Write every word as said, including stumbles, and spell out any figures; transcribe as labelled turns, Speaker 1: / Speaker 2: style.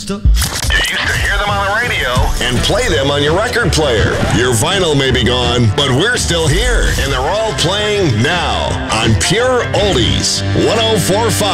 Speaker 1: Still?
Speaker 2: You used to hear them on the radio and play them on your record player. Your vinyl may be gone, but we're still here, and they're all playing now on Pure Oldies one oh four point five.